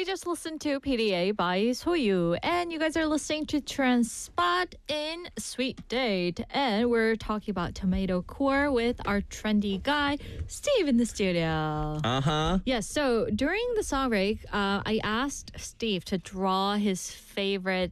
We just listened to PDA by Soyu, and you guys are listening to Trendspot in Sweet Date. And we're talking about tomato core with our trendy guy, Steve, in the studio. Yes, so during the song break, I asked Steve to draw his favorite